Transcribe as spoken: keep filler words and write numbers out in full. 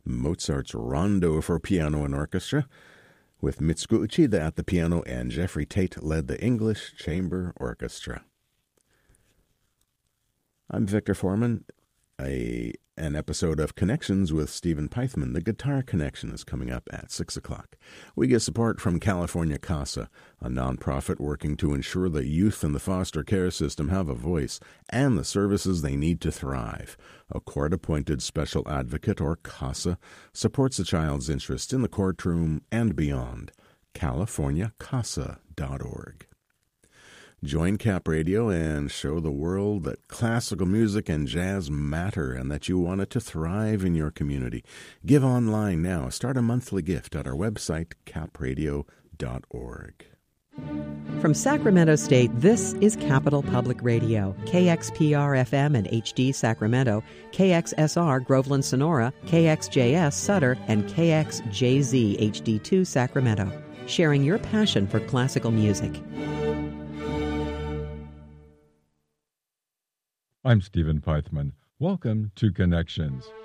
Mozart's Rondo for Piano and Orchestra, with Mitsuko Uchida at the piano and Jeffrey Tate led the English Chamber Orchestra. I'm Victor Foreman. A, an episode of Connections with Stephen Pythman, The Guitar Connection, is coming up at six o'clock. We get support from California CASA, a nonprofit working to ensure that youth in the foster care system have a voice and the services they need to thrive. A court-appointed special advocate, or CASA, supports a child's interest in the courtroom and beyond. california casa dot org. Join Cap Radio and show the world that classical music and jazz matter and that you want it to thrive in your community. Give online now. Start a monthly gift at our website, cap radio dot org. From Sacramento State, this is Capital Public Radio, K X P R F M and H D Sacramento, K X S R Groveland Sonora, K X J S Sutter, and K X J Z H D two Sacramento, sharing your passion for classical music. I'm Stephen Pythman. Welcome to Connections.